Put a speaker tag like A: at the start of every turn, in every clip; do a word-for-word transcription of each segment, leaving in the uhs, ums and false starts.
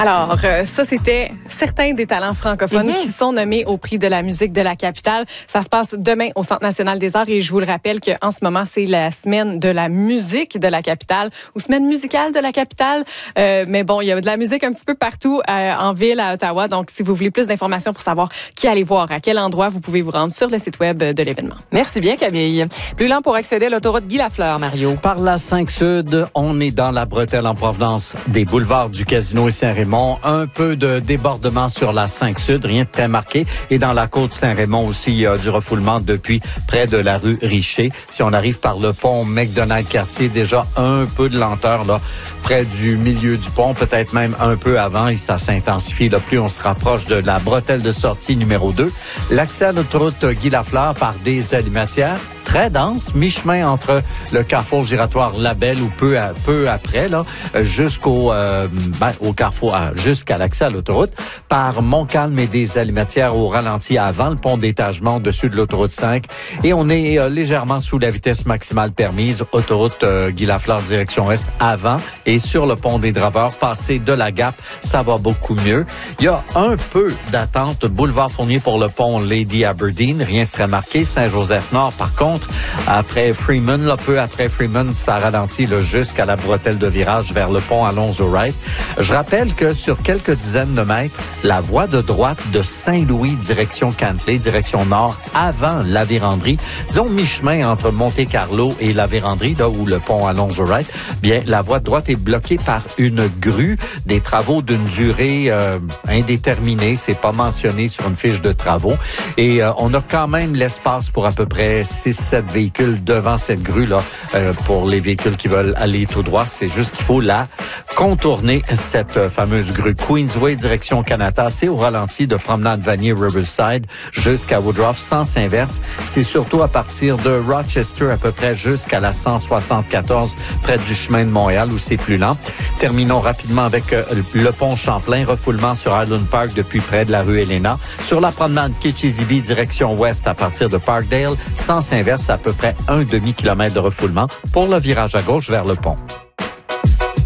A: Alors, euh, ça, c'était certains des talents francophones mm-hmm. qui sont nommés au prix de la musique de la capitale. Ça se passe demain au Centre national des arts et je vous le rappelle qu'en ce moment, c'est la semaine de la musique de la capitale ou semaine musicale de la capitale. Euh, mais bon, il y a de la musique un petit peu partout euh, en ville, à Ottawa. Donc, si vous voulez plus d'informations pour savoir qui aller voir, à quel endroit, vous pouvez vous rendre sur le site web de l'événement.
B: Merci bien, Camille. Plus lent pour accéder à l'autoroute Guy Lafleur, Mario.
C: Par la cinq Sud, on est dans la bretelle en provenance des boulevards du Casino et Saint-Raymond. Un peu de débordement sur la cinq Sud, rien de très marqué. Et dans la côte Saint-Raymond aussi, il y a du refoulement depuis près de la rue Richer. Si on arrive par le pont McDonald-Cartier, déjà un peu de lenteur là, près du milieu du pont, peut-être même un peu avant, et ça s'intensifie. Là, plus on se rapproche de la bretelle de sortie numéro deux. L'accès à l'autoroute Guy Lafleur par des alimatières très dense, mi-chemin entre le carrefour giratoire Labelle ou peu à, peu après là, jusqu'au euh, ben, au carrefour, à, jusqu'à l'accès à l'autoroute, par Montcalm et des alimatières au ralenti avant le pont d'étagement au-dessus de l'autoroute cinq. Et on est euh, légèrement sous la vitesse maximale permise, autoroute euh, Guy Lafleur direction est avant et sur le pont des Draveurs, passé de la Gap, ça va beaucoup mieux. Il y a un peu d'attente, boulevard Fournier pour le pont Lady Aberdeen, rien de très marqué. Saint-Joseph-Nord, par contre, après Freeman, là, peu après Freeman, ça ralentit là, jusqu'à la bretelle de virage vers le pont Alonzo-Wright. Je rappelle que sur quelques dizaines de mètres, la voie de droite de Saint-Louis, direction Cantley, direction nord, avant la Vérandrie, disons mi-chemin entre Monte-Carlo et la Vérandrie, là où le pont Alonzo-Wright, bien, la voie de droite est bloquée par une grue, des travaux d'une durée euh, indéterminée, c'est pas mentionné sur une fiche de travaux, et euh, on a quand même l'espace pour à peu près six sept véhicules devant cette grue-là euh, pour les véhicules qui veulent aller tout droit. C'est juste qu'il faut la contourner, cette fameuse grue. Queensway, direction Canada, c'est au ralenti de Promenade Vanier Riverside jusqu'à Woodruff, sens inverse. C'est surtout à partir de Rochester à peu près jusqu'à la cent soixante-quatorze près du chemin de Montréal où c'est plus lent. Terminons rapidement avec euh, le pont Champlain, refoulement sur Island Park depuis près de la rue Helena. Sur la promenade Kitchizibee, direction ouest à partir de Parkdale, sens inverse à peu près un demi-kilomètre de refoulement pour le virage à gauche vers le pont.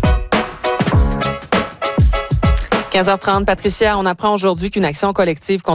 B: quinze heures trente, Patricia, on apprend aujourd'hui qu'une action collective contre